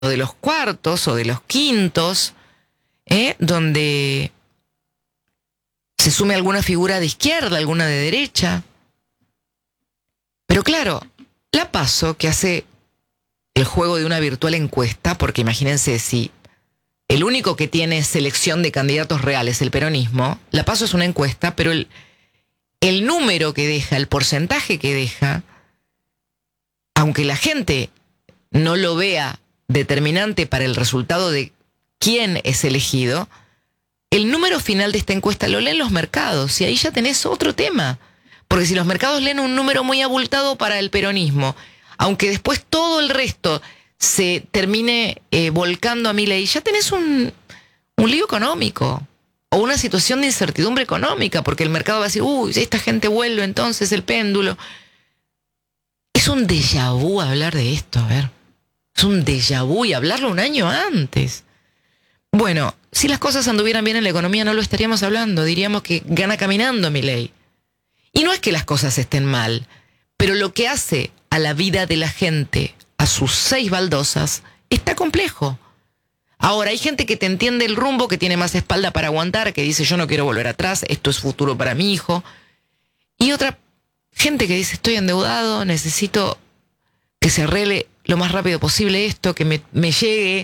de los cuartos o de los quintos, donde se sume alguna figura de izquierda, alguna de derecha. Pero claro, la PASO, que hace el juego de una virtual encuesta, porque imagínense si el único que tiene selección de candidatos reales, el peronismo, la PASO es una encuesta, pero el número que deja, el porcentaje que deja, aunque la gente no lo vea determinante para el resultado de quién es elegido, el número final de esta encuesta lo leen los mercados y ahí ya tenés otro tema. Porque si los mercados leen un número muy abultado para el peronismo, aunque después todo el resto se termine volcando a Milei, ya tenés un lío económico o una situación de incertidumbre económica, porque el mercado va a decir, uy, esta gente vuelve entonces el péndulo. Es un déjà vu hablar de esto, a ver. Es un déjà vu y hablarlo un año antes. Bueno, si las cosas anduvieran bien en la economía no lo estaríamos hablando, diríamos que gana caminando Milei. Y no es que las cosas estén mal, pero lo que hace a la vida de la gente, a sus 6 baldosas, está complejo. Ahora, hay gente que te entiende el rumbo, que tiene más espalda para aguantar, que dice yo no quiero volver atrás, esto es futuro para mi hijo. Y otra gente que dice estoy endeudado, necesito que se arregle lo más rápido posible esto, que me llegue.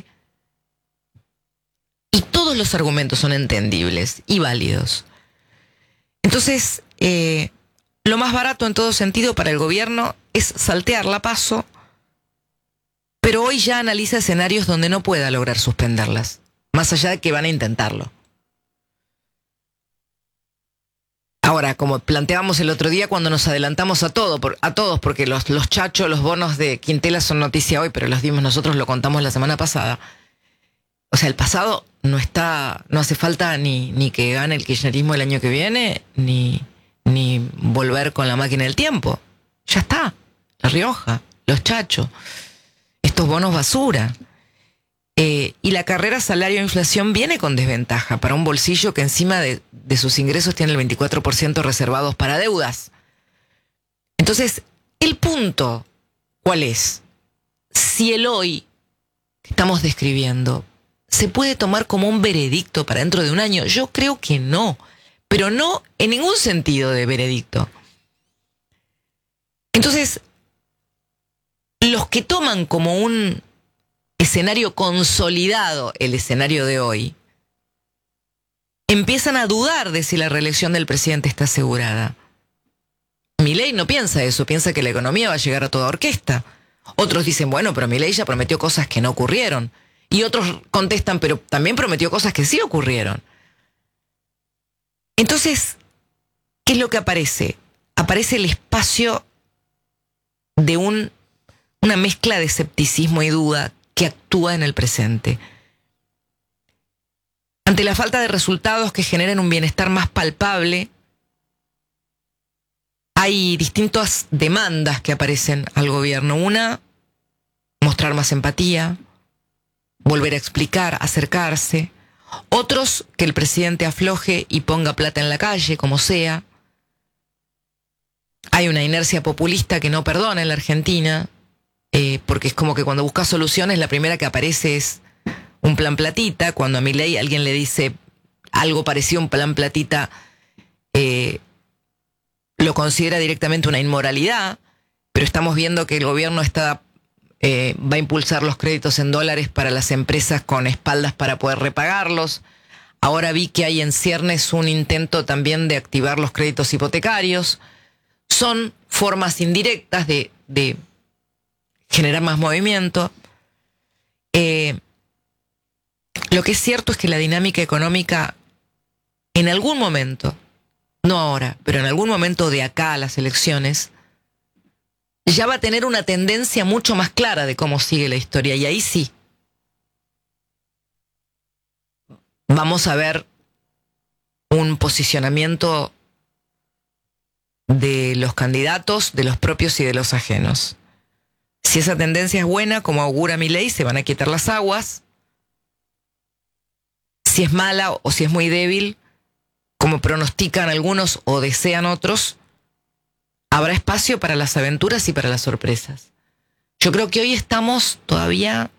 Y todos los argumentos son entendibles y válidos. Entonces, lo más barato en todo sentido para el gobierno es saltear la PASO, pero hoy ya analiza escenarios donde no pueda lograr suspenderlas, más allá de que van a intentarlo. Ahora, como planteábamos el otro día cuando nos adelantamos a todos, porque los chachos, los bonos de Quintela son noticia hoy, pero los dimos nosotros, lo contamos la semana pasada. O sea, el pasado no hace falta ni que gane el kirchnerismo el año que viene, ni volver con la máquina del tiempo. Ya está. La Rioja, los chachos, estos bonos basura. Y la carrera salario-inflación viene con desventaja para un bolsillo que encima de sus ingresos tiene el 24% reservados para deudas. Entonces, el punto, ¿cuál es? Si el hoy que estamos describiendo se puede tomar como un veredicto para dentro de un año, yo creo que no, pero no en ningún sentido de veredicto. Entonces, los que toman como un escenario consolidado el escenario de hoy, empiezan a dudar de si la reelección del presidente está asegurada. Milei no piensa eso, piensa que la economía va a llegar a toda orquesta. Otros dicen, bueno, pero Milei ya prometió cosas que no ocurrieron. Y otros contestan, pero también prometió cosas que sí ocurrieron. Entonces, ¿qué es lo que aparece? Aparece el espacio de una mezcla de escepticismo y duda que actúa en el presente. Ante la falta de resultados que generen un bienestar más palpable, hay distintas demandas que aparecen al gobierno. Una, mostrar más empatía, volver a explicar, acercarse. Otros, que el presidente afloje y ponga plata en la calle, como sea. Hay una inercia populista que no perdona en la Argentina, porque es como que cuando buscas soluciones, la primera que aparece es un plan platita. Cuando a Milei alguien le dice algo parecido a un plan platita, lo considera directamente una inmoralidad, pero estamos viendo que el gobierno va a impulsar los créditos en dólares para las empresas con espaldas para poder repagarlos. Ahora vi que hay en ciernes un intento también de activar los créditos hipotecarios. Son formas indirectas de generar más movimiento. Lo que es cierto es que la dinámica económica en algún momento, no ahora, pero en algún momento de acá a las elecciones, ya va a tener una tendencia mucho más clara de cómo sigue la historia. Y ahí sí, vamos a ver un posicionamiento de los candidatos, de los propios y de los ajenos. Si esa tendencia es buena, como augura Milei, se van a quitar las aguas. Si es mala o si es muy débil, como pronostican algunos o desean otros, habrá espacio para las aventuras y para las sorpresas. Yo creo que hoy estamos todavía